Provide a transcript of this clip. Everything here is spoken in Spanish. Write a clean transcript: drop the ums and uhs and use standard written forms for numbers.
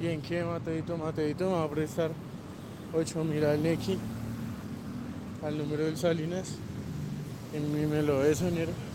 Bien, ¿qué, Mateito? Mateito me va a prestar 8.000 al Nequi, al número del Salinas. Y me lo de Sonero.